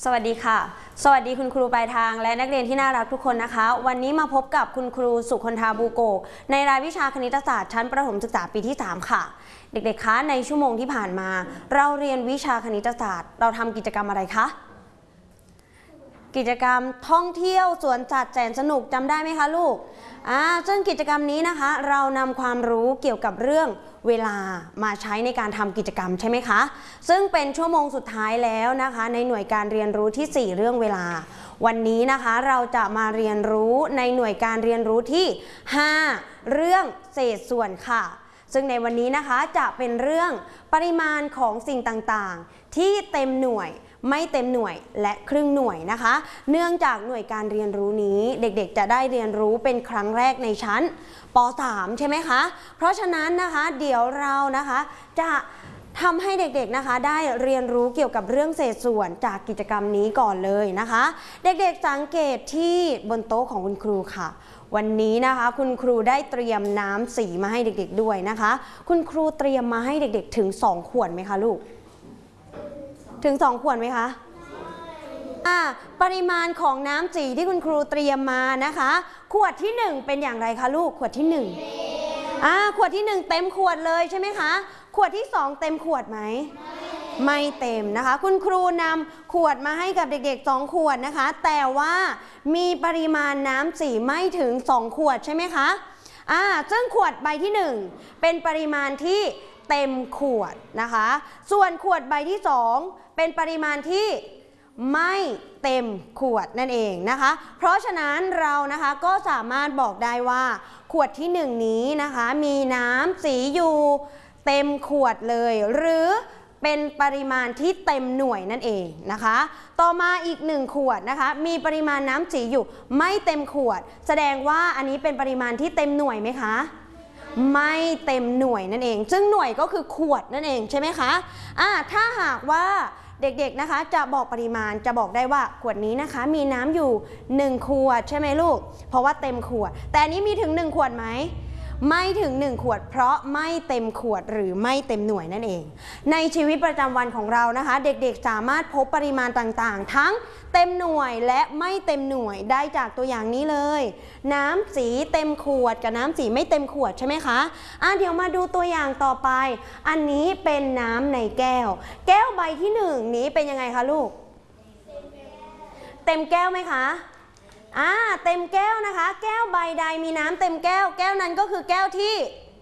สวัสดีค่ะสวัสดีคุณครูปลายทางและนักเรียนที่น่ารักทุกคนนะคะวันนี้มาพบกับคุณครูสุคนธาบูโกในรายวิชาคณิตศาสตร์ชั้นประถมศึกษาปีที่3ค่ะเด็กๆคะในชั่วโมงที่ผ่านมาเราเรียนวิชาคณิตศาสตร์เราทำกิจกรรมอะไรคะกิจกรรมท่องเที่ยวสวนสัตว์แสนสนุกจำได้ไหมคะลูกซึ่งกิจกรรมนี้นะคะเรานำความรู้เกี่ยวกับเรื่องเวลามาใช้ในการทำกิจกรรมใช่ไหมคะซึ่งเป็นชั่วโมงสุดท้ายแล้วนะคะในหน่วยการเรียนรู้ที่4เรื่องเวลาวันนี้นะคะเราจะมาเรียนรู้ในหน่วยการเรียนรู้ที่5เรื่องเศษส่วนค่ะซึ่งในวันนี้นะคะจะเป็นเรื่องปริมาณของสิ่งต่างๆที่เต็มหน่วยไม่เต็มหน่วยและครึ่งหน่วยนะคะเนื่องจากหน่วยการเรียนรู้นี้เด็กๆจะได้เรียนรู้เป็นครั้งแรกในชั้นป.3 ใช่ไหมคะเพราะฉะนั้นนะคะเดี๋ยวเรานะคะจะทำให้เด็กๆนะคะได้เรียนรู้เกี่ยวกับเรื่องเศษส่วนจากกิจกรรมนี้ก่อนเลยนะคะเด็กๆสังเกตที่บนโต๊ะของคุณครูค่ะวันนี้นะคะคุณครูได้เตรียมน้ำสีมาให้เด็กๆด้วยนะคะคุณครูเตรียมมาให้เด็กๆถึง2ขวดไหมคะลูกถึง2ขวดไหมคะปริมาณของน้ำสีที่คุณครูเตรียมมานะคะขวดที่1เป็นอย่างไรคะลูกขวดที่1ขวดที่1เต็มขวดเลยใช่ไหมคะขวดที่2เต็มขวดไหมไม่เต็มนะคะคุณครูนำขวดมาให้กับเด็กๆ2ขวดนะคะแต่ว่ามีปริมาณน้ำสีไม่ถึง2ขวดใช่ไหมคะซึ่งขวดใบที่1เป็นปริมาณที่เต็มขวดนะคะส่วนขวดใบที่2เป็นปริมาณที่ไม่เต็มขวดนั่นเองนะคะเพราะฉะนั้นเรานะคะก็สามารถบอกได้ว่าขวดที่1นี้นะคะมีน้ำสีอยู่เต็มขวดเลยหรือเป็นปริมาณที่เต็มหน่วยนั่นเองนะคะต่อมาอีก1ขวดนะคะมีปริมาณน้ำสีอยู่ไม่เต็มขวดแสดงว่าอันนี้เป็นปริมาณที่เต็มหน่วยไหมคะไม่เต็มหน่วยนั่นเองซึ่งหน่วยก็คือขวดนั่นเองใช่ไหมคะถ้าหากว่าเด็กๆนะคะจะบอกปริมาณจะบอกได้ว่าขวดนี้นะคะมีน้ำอยู่1ขวดใช่ไหมลูกเพราะว่าเต็มขวดแต่อันนี้มีถึง1ขวดไหมไม่ถึง1ขวดเพราะไม่เต็มขวดหรือไม่เต็มหน่วยนั่นเองในชีวิตประจำวันของเรานะคะเด็กๆสามารถพบปริมาณต่างๆทั้งเต็มหน่วยและไม่เต็มหน่วยได้จากตัวอย่างนี้เลยน้ำสีเต็มขวดกับน้ำสีไม่เต็มขวดใช่ไหมคะเดี๋ยวมาดูตัวอย่างต่อไปอันนี้เป็นน้ำในแก้วแก้วใบที่1นี้เป็นยังไงคะลูกเต็มแก้วไหมคะเต็มแก้วนะคะแก้วใบใดมีน้ำเต็มแก้วแก้วนั้นก็คือแก้วที่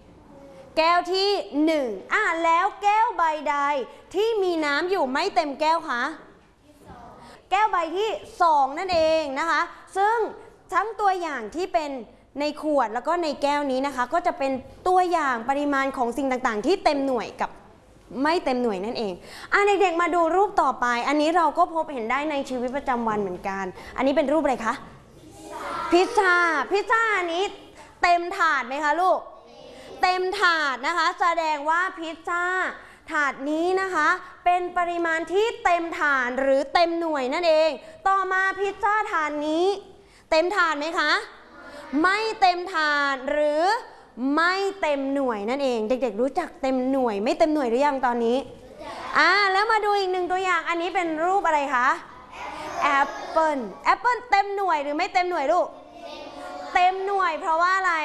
1แล้วแก้วใบใดที่มีน้ำอยู่ไม่เต็มแก้วคะแก้วใบที่2นั่นเองนะคะซึ่งทั้งตัวอย่างที่เป็นในขวดแล้วก็ในแก้วนี้นะคะก็จะเป็นตัวอย่างปริมาณของสิ่งต่างๆที่เต็มหน่วยกับไม่เต็มหน่วยนั่นเองเด็กๆมาดูรูปต่อไปอันนี้เราก็พบเห็นได้ในชีวิตประจำวันเหมือนกันอันนี้เป็นรูปอะไรคะพิซซ่าอันนี้เต็มถาดไหมคะลูกเต็มถาดนะคะแสดงว่าพิซซ่าถาดนี้นะคะเป็นปริมาณที่เต็มถาดหรือเต็มหน่วยนั่นเองต่อมาพิซซ่าถาดนี้เต็มถาดไหมคะไม่เต็มถาดหรือไม่เต็มหน่วยนั่นเองเด็กๆรู้จักเต็มหน่วยไม่เต็มหน่วยหรือยังตอนนี้แล้วมาดูอีก1ตัวอย่างอันนี้เป็นรูปอะไรคะแอปเปิลเต็มหน่วยหรือไม่เต็มหน่วยลูกเต็มหน่วยเพราะว่าอะไร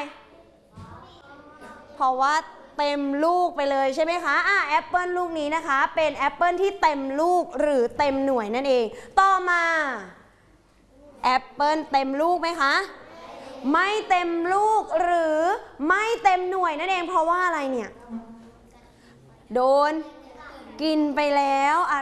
เพราะว่าเต็มลูกไปเลยใช่ไหมคะแอปเปิลลูกนี้นะคะเป็นแอปเปิลที่เต็มลูกหรือเต็มหน่วยนั่นเองต่อมาแอปเปิลเต็มลูกไหมคะไม่เต็มลูกหรือไม่เต็มหน่วยนั่นเองเพราะว่าอะไรเนี่ยโดนกินไปแล้ว